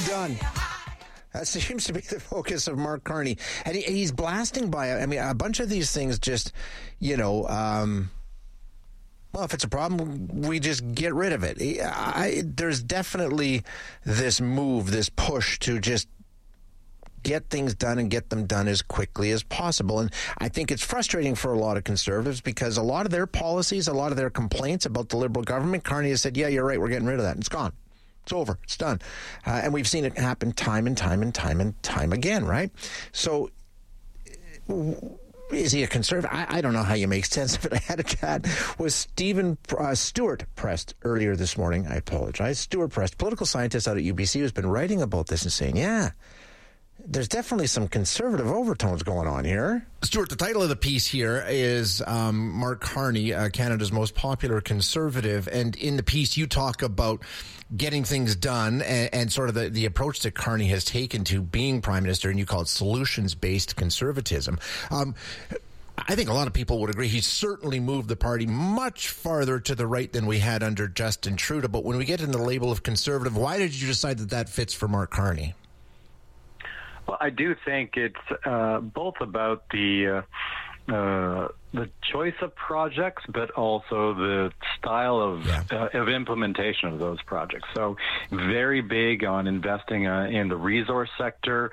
done. That seems to be the focus of Mark Carney. And he's blasting by, I mean, a bunch of these things just, well, if it's a problem, we just get rid of it. There's definitely this move, this push to just get things done and get them done as quickly as possible. And I think it's frustrating for a lot of Conservatives because a lot of their policies, a lot of their complaints about the Liberal government, Carney has said, yeah, you're right, we're getting rid of that. And it's gone. It's over. It's done. And we've seen it happen time and time again, right? So is he a conservative? I don't know how you make sense of it. I had a chat with Stuart Prest earlier this morning. I apologize. Stuart Prest, political scientist out at UBC, who's been writing about this and saying, yeah, there's definitely some conservative overtones going on here. Stuart, the title of the piece here is Mark Carney, Canada's most popular conservative. And in the piece, you talk about getting things done and sort of the approach that Carney has taken to being prime minister, and you call it solutions-based conservatism. I think a lot of people would agree he's certainly moved the party much farther to the right than we had under Justin Trudeau. But when we get into the label of conservative, why did you decide that fits for Mark Carney? Well, I do think it's both about the choice of projects, but also the style of implementation of those projects. So very big on investing in the resource sector.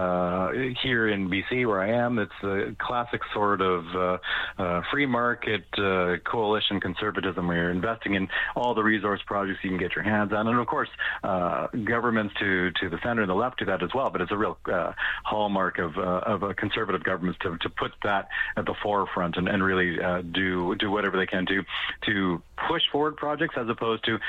Here in BC, where I am, it's a classic sort of free market coalition conservatism where you're investing in all the resource projects you can get your hands on. And of course, governments to the center and the left do that as well, but it's a real hallmark of a conservative government to put that at the forefront and really do whatever they can to push forward projects as opposed to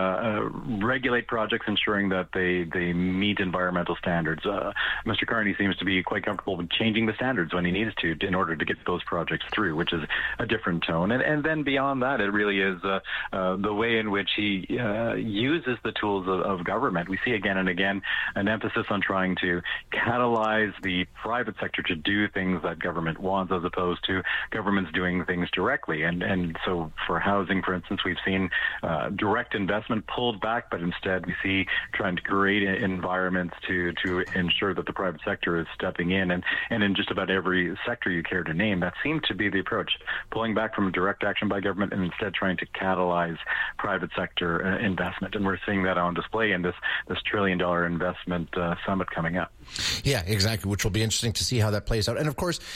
regulate projects, ensuring that they meet environmental standards. Mr. Carney seems to be quite comfortable with changing the standards when he needs to in order to get those projects through, which is a different tone. And then beyond that, it really is the way in which he uses the tools of government. We see again and again an emphasis on trying to catalyze the private sector to do things that government wants as opposed to governments doing things directly. And so for housing, for instance, we've seen direct investment pulled back, but instead we see trying to create environments to ensure that the private sector is stepping in. And in just about every sector you care to name, that seemed to be the approach, pulling back from direct action by government and instead trying to catalyze private sector investment. And we're seeing that on display in this $1 trillion investment summit coming up. Yeah, exactly, which will be interesting to see how that plays out. And of course,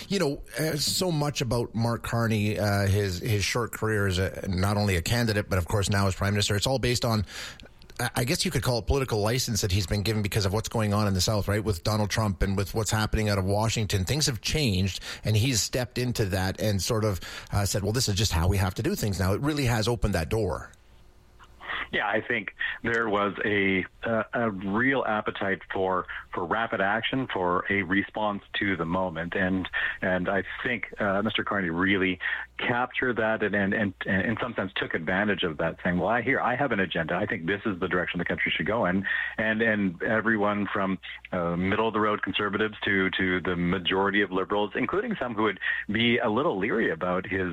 so much about Mark Carney, his short career as not only a candidate, but of course now as prime minister, it's all based on, I guess you could call it political license that he's been given because of what's going on in the South, right? With Donald Trump and with what's happening out of Washington, things have changed, and he's stepped into that and sort of said, well, this is just how we have to do things now. It really has opened that door. Yeah, I think there was a real appetite for rapid action, for a response to the moment, and I think Mr. Carney really captured that and in some sense took advantage of that, saying, well, I have an agenda. I think this is the direction the country should go in, and everyone from middle of the road conservatives to the majority of liberals, including some who would be a little leery about his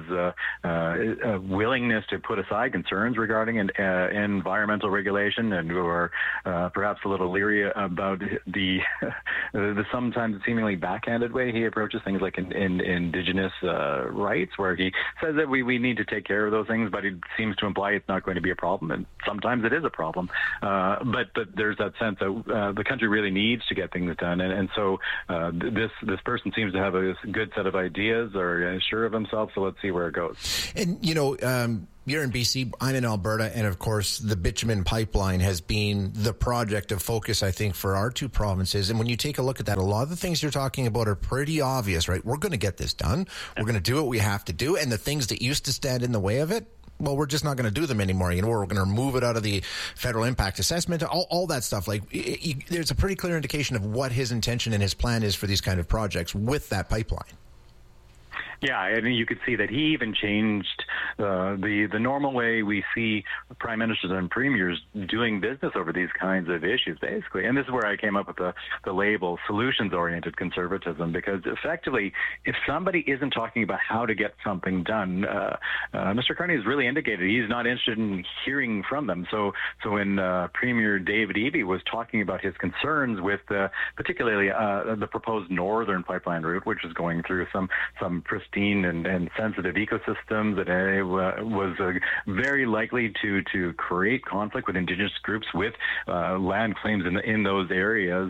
willingness to put aside concerns regarding environmental regulation, and who are perhaps a little leery about the sometimes seemingly backhanded way he approaches things like in indigenous rights, where he says that we need to take care of those things, but he seems to imply it's not going to be a problem, and sometimes it is a problem. But there's that sense that the country really needs to get things done, and so this person seems to have a good set of ideas, or sure of himself. So let's see where it goes. And you're in BC, I'm in Alberta, and of course the bitumen pipeline has been the project of focus, I think, for our two provinces. And when you take a look at that, a lot of the things you're talking about are pretty obvious, right? We're going to get this done. We're going to do what we have to do. And the things that used to stand in the way of it, well, we're just not going to do them anymore. We're going to remove it out of the federal impact assessment, all that stuff. There's a pretty clear indication of what his intention and his plan is for these kind of projects with that pipeline. Yeah, I mean, you could see that he even changed the normal way we see prime ministers and premiers doing business over these kinds of issues, basically. And this is where I came up with the label solutions-oriented conservatism, because effectively, if somebody isn't talking about how to get something done, Mr. Carney has really indicated he's not interested in hearing from them. So when Premier David Eby was talking about his concerns with particularly the proposed northern pipeline route, which is going through some pristine and sensitive ecosystems, that was very likely to create conflict with Indigenous groups with land claims in those areas.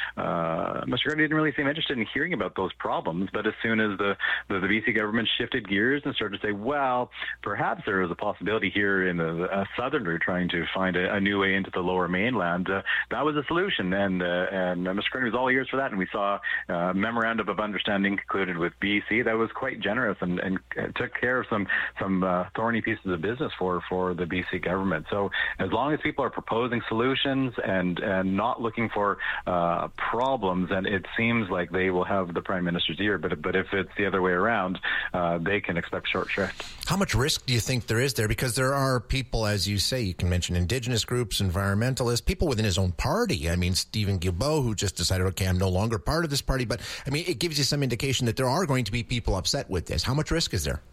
Mr. Carney didn't really seem interested in hearing about those problems, but as soon as the BC government shifted gears and started to say, well, perhaps there is a possibility here in the southern route trying to find a new way into the lower mainland, that was a solution, and Mr. Carney was all ears for that, and we saw a memorandum of understanding concluded with BC that was quite generous and took care of some thorny pieces of business for the BC government. So as long as people are proposing solutions and not looking for problems, and it seems like they will have the Prime Minister's ear, but if it's the other way around, they can expect short shrift. How much risk do you think there is there? Because there are people, as you say, you can mention Indigenous groups, environmentalists, people within his own party. I mean, Stephen Guilbeault, who just decided, okay, I'm no longer part of this party. But, I mean, it gives you some indication that there are going to be people upset with this. How much risk is there?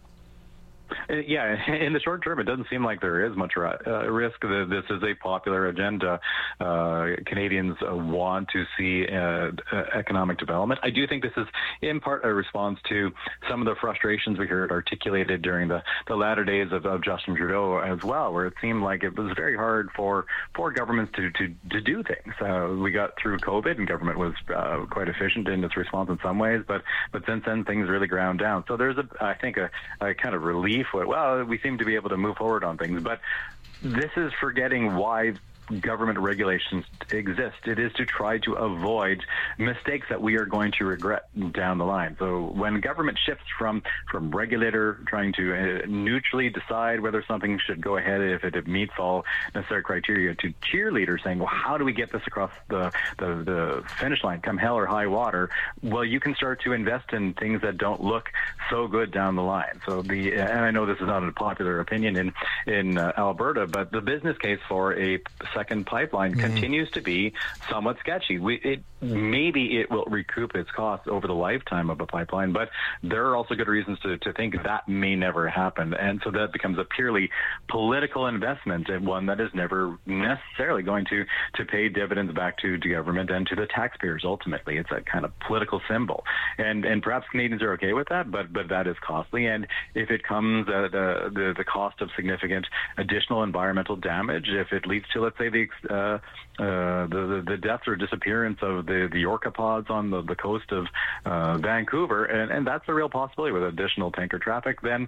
Yeah, in the short term, it doesn't seem like there is much risk. This is a popular agenda. Canadians want to see economic development. I do think this is in part a response to some of the frustrations we heard articulated during the latter days of Justin Trudeau as well, where it seemed like it was very hard for governments to do things. We got through COVID, and government was quite efficient in its response in some ways, but since then things really ground down. So there's I think a kind of relief. Well, we seem to be able to move forward on things, but this is forgetting why government regulations exist. It is to try to avoid mistakes that we are going to regret down the line. So when government shifts from regulator trying to neutrally decide whether something should go ahead if it meets all necessary criteria, to cheerleader saying, well, how do we get this across the finish line, come hell or high water? Well, you can start to invest in things that don't look so good down the line. So and I know this is not a popular opinion in Alberta, but the business case for a second pipeline continues to be somewhat sketchy. Maybe it will recoup its costs over the lifetime of a pipeline, but there are also good reasons to think that may never happen. And so that becomes a purely political investment, and one that is never necessarily going to pay dividends back to government and to the taxpayers ultimately. It's a kind of political symbol. And perhaps Canadians are okay with that, but that is costly. And if it comes at the cost of significant additional environmental damage, if it leads to, let's say, the death or disappearance of the orcapods on the coast of Vancouver, and that's a real possibility with additional tanker traffic, then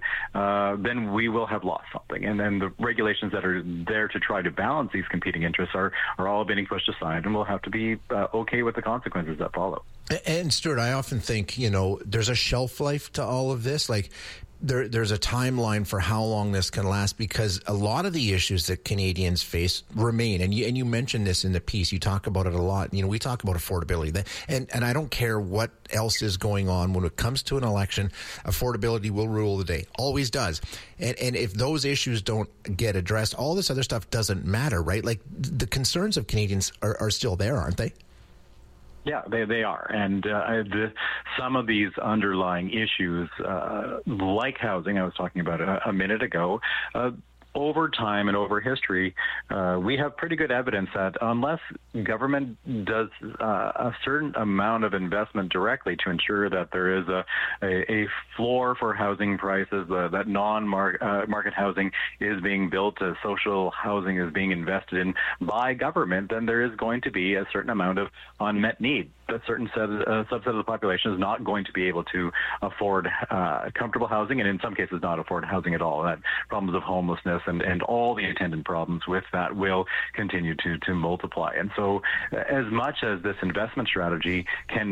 we will have lost something. And then the regulations that are there to try to balance these competing interests are all being pushed aside, and we'll have to be okay with the consequences that follow. And Stuart, I often think, there's a shelf life to all of this. Like, there's a timeline for how long this can last, because a lot of the issues that Canadians face remain. And you mentioned this in the piece. You talk about it a lot. We talk about affordability. And I don't care what else is going on. When it comes to an election, affordability will rule the day. Always does. And if those issues don't get addressed, all this other stuff doesn't matter, right? Like, the concerns of Canadians are still there, aren't they? Yeah, they are. And some of these underlying issues, like housing, I was talking about a minute ago, over time and over history, we have pretty good evidence that unless government does a certain amount of investment directly to ensure that there is a floor for housing prices, that non-market housing is being built, social housing is being invested in by government, then there is going to be a certain amount of unmet need. A certain subset of the population is not going to be able to afford comfortable housing, and in some cases not afford housing at all. That problems of homelessness and all the attendant problems with that will continue to multiply. And so as much as this investment strategy can